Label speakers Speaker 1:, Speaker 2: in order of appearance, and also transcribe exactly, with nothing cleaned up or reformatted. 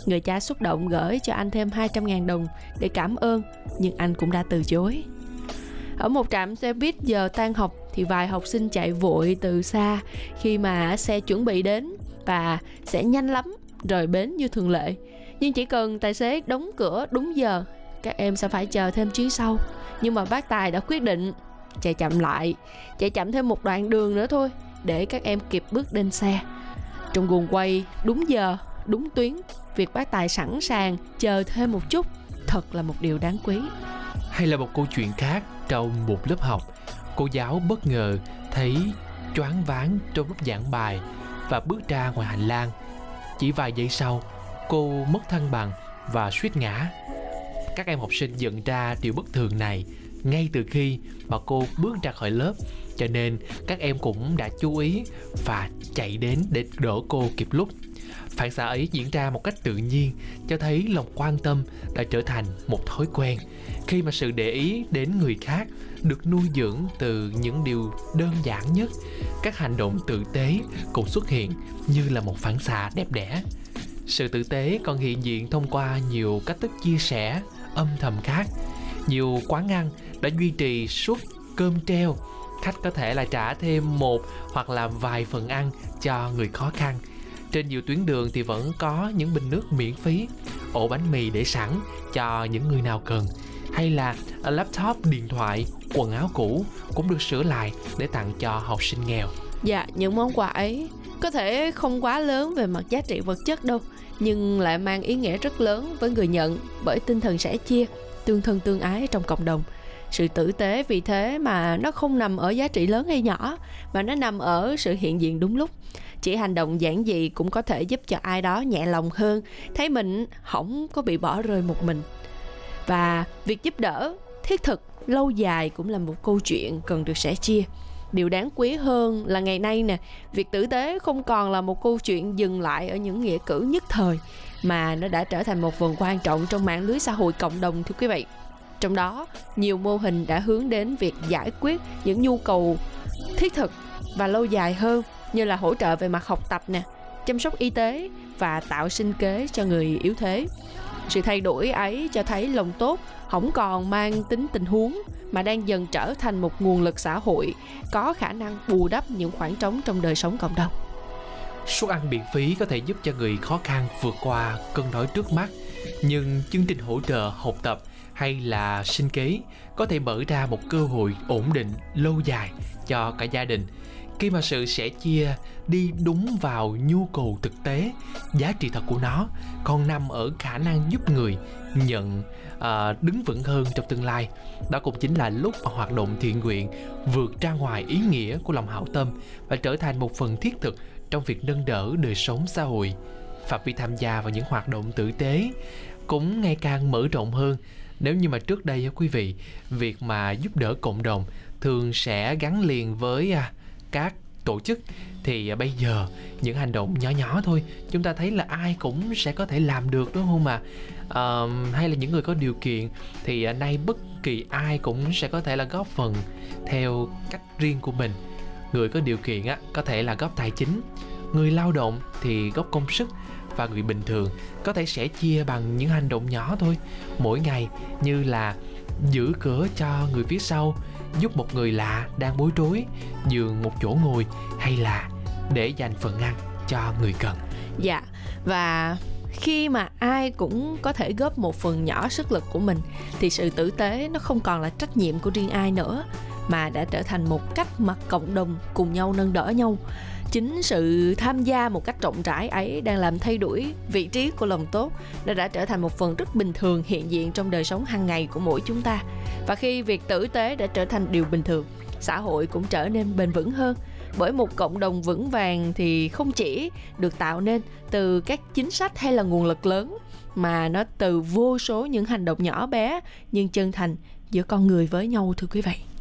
Speaker 1: Người cha xúc động gửi cho anh thêm hai trăm ngàn đồng để cảm ơn, nhưng anh cũng đã từ chối. Ở một trạm xe buýt giờ tan học thì vài học sinh chạy vội từ xa khi mà xe chuẩn bị đến và sẽ nhanh lắm rời bến như thường lệ. Nhưng chỉ cần tài xế đóng cửa đúng giờ, các em sẽ phải chờ thêm chuyến sau. Nhưng mà bác Tài đã quyết định chạy chậm lại, chạy chậm thêm một đoạn đường nữa thôi để các em kịp bước lên xe. Trong guồng quay đúng giờ, đúng tuyến, việc bác Tài sẵn sàng chờ thêm một chút thật là một điều đáng quý.
Speaker 2: Hay là một câu chuyện khác, trong một lớp học, cô giáo bất ngờ thấy choáng váng trong lúc giảng bài và bước ra ngoài hành lang. Chỉ vài giây sau, cô mất thăng bằng và suýt ngã. Các em học sinh nhận ra điều bất thường này ngay từ khi mà cô bước ra khỏi lớp, cho nên các em cũng đã chú ý và chạy đến để đỡ cô kịp lúc. Phản xạ ấy diễn ra một cách tự nhiên, cho thấy lòng quan tâm đã trở thành một thói quen. Khi mà sự để ý đến người khác được nuôi dưỡng từ những điều đơn giản nhất, các hành động tử tế cũng xuất hiện như là một phản xạ đẹp đẽ. Sự tử tế còn hiện diện thông qua nhiều cách thức chia sẻ âm thầm khác. Nhiều quán ăn đã duy trì suất cơm treo, khách có thể là trả thêm một hoặc là vài phần ăn cho người khó khăn. Trên nhiều tuyến đường thì vẫn có những bình nước miễn phí, ổ bánh mì để sẵn cho những người nào cần. Hay là laptop, điện thoại, quần áo cũ cũng được sửa lại để tặng cho học sinh nghèo.
Speaker 1: Dạ, những món quà ấy có thể không quá lớn về mặt giá trị vật chất đâu, nhưng lại mang ý nghĩa rất lớn với người nhận, bởi tinh thần sẻ chia, tương thân tương ái trong cộng đồng. Sự tử tế vì thế mà nó không nằm ở giá trị lớn hay nhỏ, mà nó nằm ở sự hiện diện đúng lúc. Chỉ hành động giản dị cũng có thể giúp cho ai đó nhẹ lòng hơn, thấy mình không có bị bỏ rơi một mình. Và việc giúp đỡ thiết thực, lâu dài cũng là một câu chuyện cần được sẻ chia. Điều đáng quý hơn là ngày nay nè, việc tử tế không còn là một câu chuyện dừng lại ở những nghĩa cử nhất thời, mà nó đã trở thành một phần quan trọng trong mạng lưới xã hội cộng đồng, thưa quý vị. Trong đó, nhiều mô hình đã hướng đến việc giải quyết những nhu cầu thiết thực và lâu dài hơn, như là hỗ trợ về mặt học tập nè, chăm sóc y tế và tạo sinh kế cho người yếu thế. Sự thay đổi ấy cho thấy lòng tốt không còn mang tính tình huống, mà đang dần trở thành một nguồn lực xã hội có khả năng bù đắp những khoảng trống trong đời sống cộng đồng.
Speaker 2: Suất ăn miễn phí có thể giúp cho người khó khăn vượt qua cơn đói trước mắt, nhưng chương trình hỗ trợ học tập hay là sinh kế có thể mở ra một cơ hội ổn định lâu dài cho cả gia đình. Khi mà sự sẻ chia đi đúng vào nhu cầu thực tế, giá trị thật của nó còn nằm ở khả năng giúp người nhận à, đứng vững hơn trong tương lai. Đó cũng chính là lúc mà hoạt động thiện nguyện vượt ra ngoài ý nghĩa của lòng hảo tâm và trở thành một phần thiết thực trong việc nâng đỡ đời sống xã hội. Phạm vi tham gia vào những hoạt động tử tế cũng ngày càng mở rộng hơn. Nếu như mà trước đây quý vị, việc mà giúp đỡ cộng đồng thường sẽ gắn liền với à, các tổ chức, thì bây giờ những hành động nhỏ nhỏ thôi chúng ta thấy là ai cũng sẽ có thể làm được, đúng không ạ? À, hay là những người có điều kiện thì nay bất kỳ ai cũng sẽ có thể là góp phần theo cách riêng của mình. Người có điều kiện á, có thể là góp tài chính, người lao động thì góp công sức, và người bình thường có thể sẽ chia bằng những hành động nhỏ thôi mỗi ngày, như là giữ cửa cho người phía sau, giúp một người lạ đang bối rối nhường một chỗ ngồi, hay là để dành phần ăn cho người cần.
Speaker 1: Dạ, và khi mà ai cũng có thể góp một phần nhỏ sức lực của mình thì sự tử tế nó không còn là trách nhiệm của riêng ai nữa, mà đã trở thành một cách mà cộng đồng cùng nhau nâng đỡ nhau. Chính sự tham gia một cách rộng rãi ấy đang làm thay đổi vị trí của lòng tốt. Nó đã trở thành một phần rất bình thường hiện diện trong đời sống hàng ngày của mỗi chúng ta. Và khi việc tử tế đã trở thành điều bình thường, xã hội cũng trở nên bền vững hơn. Bởi một cộng đồng vững vàng thì không chỉ được tạo nên từ các chính sách hay là nguồn lực lớn, mà nó từ vô số những hành động nhỏ bé nhưng chân thành giữa con người với nhau, thưa quý vị.